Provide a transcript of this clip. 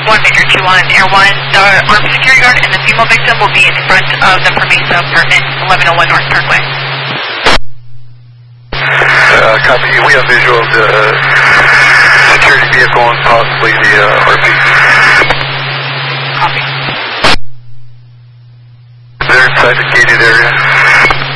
1 Major 2 on Air 1. The armed security guard and the female victim will be in front of the Promesa apartment, 1101 North Parkway. Copy. We have visual of the security vehicle and possibly the RP. Copy. They're inside the gated